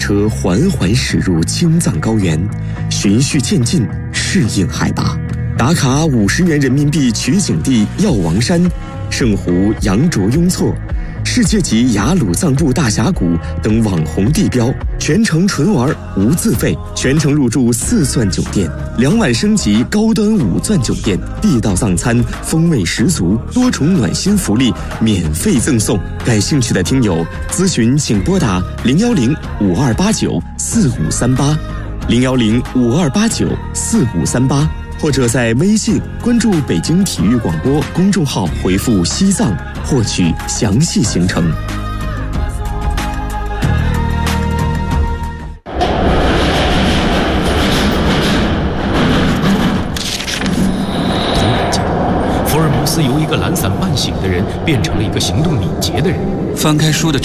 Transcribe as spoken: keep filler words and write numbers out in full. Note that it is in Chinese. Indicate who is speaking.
Speaker 1: 车缓缓驶入青藏高原，循序渐进，适应海拔。打卡五十元人民币取景地药王山，圣湖羊卓雍措，世界级雅鲁藏布大峡谷等网红地标，全程纯玩无自费，全程入住四钻酒店，两晚升级高端五钻酒店，地道藏餐风味十足，多重暖心福利免费赠送。感兴趣的听友咨询请拨打零幺零五二八九四五三八，零幺零五二八九四五三八。或者在微信关注北京体育广播公众号，回复西藏获取详细行程。
Speaker 2: 突然间，福尔摩斯由一个懒散半醒的人变成了一个行动敏捷的人。
Speaker 3: 翻开书的